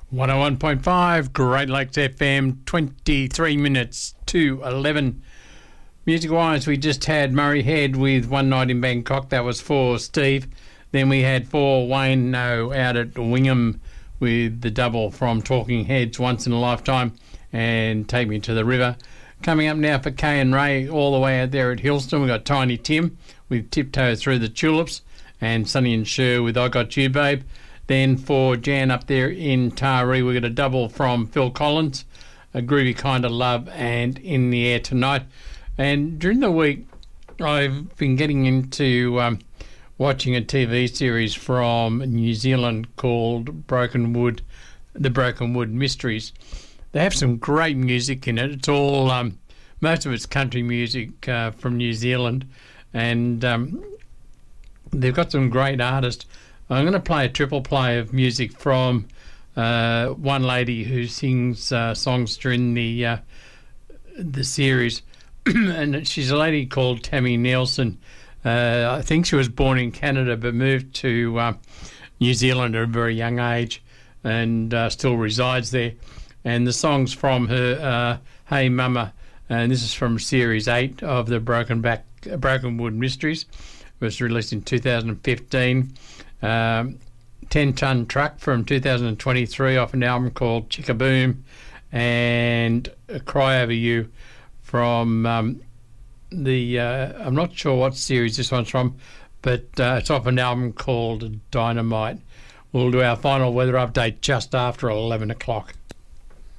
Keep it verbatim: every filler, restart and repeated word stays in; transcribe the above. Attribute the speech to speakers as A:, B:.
A: one oh one point five, Great Lakes F M, twenty-three minutes to eleven. Music-wise, we just had Murray Head with One Night in Bangkok. That was for Steve. Then we had for Wayne No out at Wingham with the double from Talking Heads, Once in a Lifetime, and Take Me to the River. Coming up now for Kay and Ray all the way out there at Hillston, we've got Tiny Tim with Tiptoe Through the Tulips, and Sonny and Cher with I Got You, Babe. Then for Jan up there in Taree, we've got a double from Phil Collins, A Groovy Kind of Love, and In the Air Tonight. And during the week, I've been getting into um, watching a T V series from New Zealand called Broken Wood, The Broken Wood Mysteries. They have some great music in it. It's all, um, most of it's country music uh, from New Zealand, and um, they've got some great artists. I'm going to play a triple play of music from uh, one lady who sings uh, songs during the uh, the series, and she's a lady called Tammy Nielsen. Uh, I think she was born in Canada but moved to uh, New Zealand at a very young age and uh, still resides there. And the song's from her uh, Hey Mama, and this is from Series eight of the Broken Back Broken Wood Mysteries. It was released in two thousand fifteen. Um, ten Ton Truck from two thousand twenty-three off an album called Chicka Boom, and A Cry Over You from um, the, uh, I'm not sure what series this one's from, but uh, it's off an album called Dynamite. We'll do our final weather update just after eleven o'clock.